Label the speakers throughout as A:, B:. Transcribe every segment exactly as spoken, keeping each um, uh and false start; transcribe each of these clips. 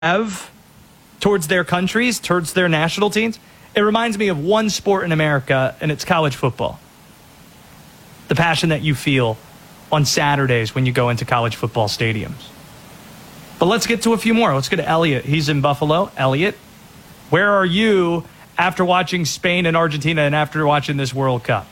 A: have towards their countries, towards their national teams, it reminds me of one sport in America, and it's college football. The passion that you feel on Saturdays when you go into college football stadiums. But let's get to a few more. Let's go to Elliot. He's in Buffalo. Elliot, where are you after watching Spain and Argentina and after watching this World Cup?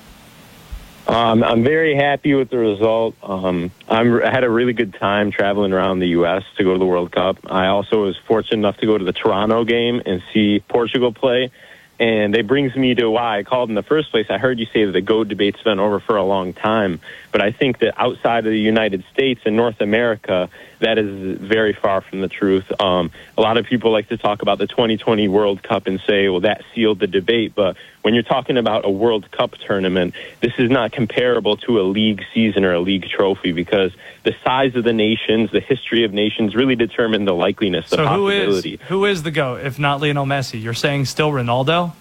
B: Um, I'm very happy with the result. Um, I'm, I had a really good time traveling around the U S to go to the World Cup. I also was fortunate enough to go to the Toronto game and see Portugal play. And it brings me to why I called in the first place. I heard you say that the GOAT debate's been over for a long time. But I think that outside of the United States and North America, that is very far from the truth. Um, a lot of people like to talk about the twenty twenty World Cup and say, well, that sealed the debate. But when you're talking about a World Cup tournament, this is not comparable to a league season or a league trophy because the size of the nations, the history of nations really determine the likeliness, the
A: so
B: possibility.
A: Who is, who is the GOAT, if not Lionel Messi? You're saying still Ronaldo?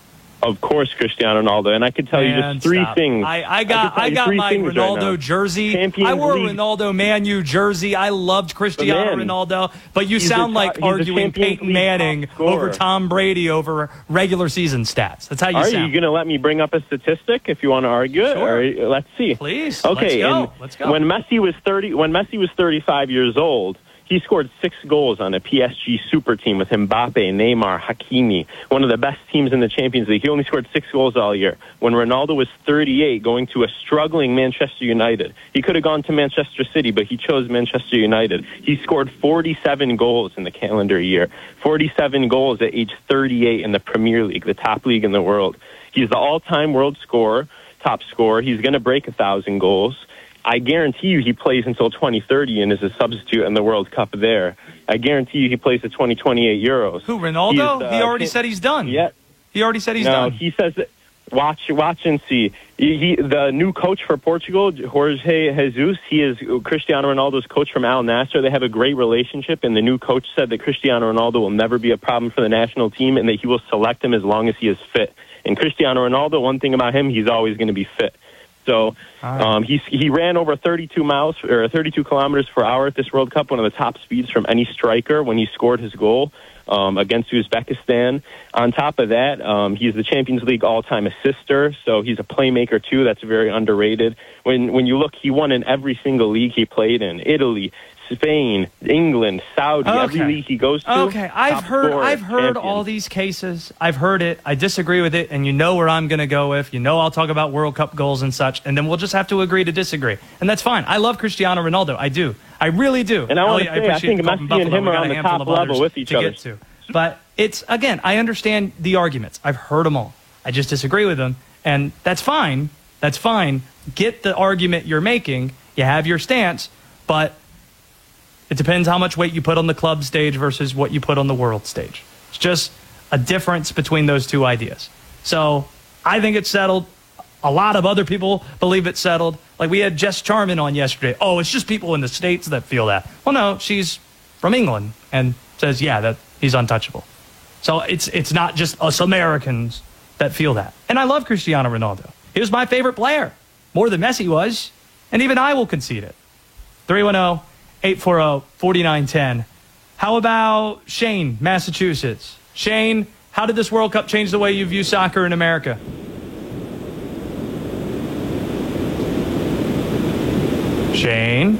B: Of course, Cristiano Ronaldo, and I could tell
A: Man,
B: you just three
A: stop.
B: things.
A: I, I got, I, I got my Ronaldo right jersey.
B: Champions
A: I wore
B: League.
A: a Ronaldo Man U jersey. I loved Cristiano
B: man,
A: Ronaldo, but you sound
B: a,
A: like arguing Peyton
B: League
A: Manning over Tom Brady over regular season stats. That's how you
B: Are
A: sound.
B: Are you going to let me bring up a statistic if you want to argue it?
A: Sure.
B: Or, let's see.
A: Please.
B: Okay.
A: Let's go.
B: And
A: Let's go.
B: When Messi was thirty, when Messi was thirty-five years old, he scored six goals on a P S G super team with Mbappe, Neymar, Hakimi, one of the best teams in the Champions League. He only scored six goals all year. When Ronaldo was thirty-eight, going to a struggling Manchester United, he could have gone to Manchester City, but he chose Manchester United. He scored forty-seven goals in the calendar year, forty-seven goals at age thirty-eight in the Premier League, the top league in the world. He's the all-time world scorer, top scorer. He's going to break a thousand goals. I guarantee you he plays until twenty thirty and is a substitute in the World Cup there. I guarantee you he plays the twenty twenty-eight Euros.
A: Who, Ronaldo? Uh, he already said he's done.
B: Yeah.
A: He already said he's
B: no,
A: done.
B: No, he says that. Watch, watch and see. He, he, the new coach for Portugal, Jorge Jesus, he is Cristiano Ronaldo's coach from Al Nassr. They have a great relationship, and the new coach said that Cristiano Ronaldo will never be a problem for the national team and that he will select him as long as he is fit. And Cristiano Ronaldo, one thing about him, he's always going to be fit. So um, he he ran over thirty-two miles or thirty-two kilometers per hour at this World Cup, one of the top speeds from any striker when he scored his goal um, against Uzbekistan. On top of that, um, he's the Champions League all-time assister, so he's a playmaker too. That's very underrated. When when you look, he won in every single league he played in: Italy, Spain, England, Saudi,
A: okay.
B: every league he goes to.
A: Okay, I've heard I've heard
B: champion.
A: all these cases. I've heard it. I disagree with it, and you know where I'm going to go with. You know I'll talk about World Cup goals and such, and then we'll just have to agree to disagree. And that's fine. I love Cristiano Ronaldo. I do. I really do.
B: And I want to
A: say,
B: I, I think Messi and him are on the top level with each
A: to
B: other.
A: Get to. But it's, again, I understand the arguments. I've heard them all. I just disagree with them, and that's fine. That's fine. Get the argument you're making. You have your stance, but it depends how much weight you put on the club stage versus what you put on the world stage. It's just a difference between those two ideas. So I think it's settled. A lot of other people believe it's settled. Like we had Jess Charman on yesterday. Oh, it's just people in the States that feel that. Well, no, she's from England and says, yeah, that he's untouchable. So it's it's not just us Americans that feel that. And I love Cristiano Ronaldo. He was my favorite player, more than Messi was. And even I will concede it. three one zero, eight four zero, four nine one zero. How about Shane, Massachusetts? Shane, how did this World Cup change the way you view soccer in America? Shane?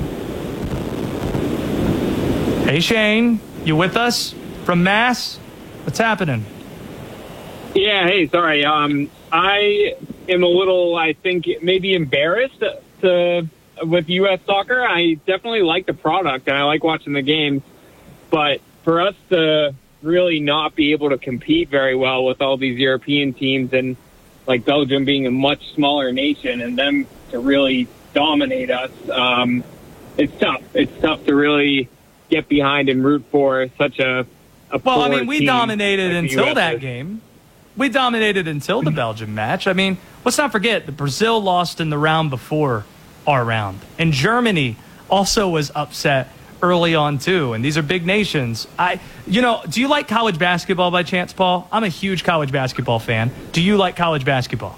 A: Hey, Shane, you with us from Mass? What's happening?
C: Yeah, hey, sorry. Um, I am a little, I think, maybe embarrassed to, with U S soccer. I definitely like the product, and I like watching the games. But for us to really not be able to compete very well with all these European teams and, like, Belgium being a much smaller nation and them to really dominate us, um, it's tough. It's tough to really get behind and root for such a, a
A: Well, I mean, we dominated
C: like
A: until that game. We dominated until the Belgium match. I mean, let's not forget that Brazil lost in the round before our round. And Germany also was upset early on, too. And these are big nations. I, you know, do you like college basketball by chance, Paul? I'm a huge college basketball fan. Do you like college basketball?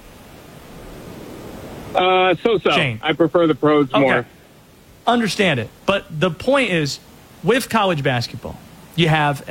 C: Uh, so-so.
A: Shane.
C: I prefer the pros
A: okay.
C: more.
A: Understand it. But the point is, with college basketball, you have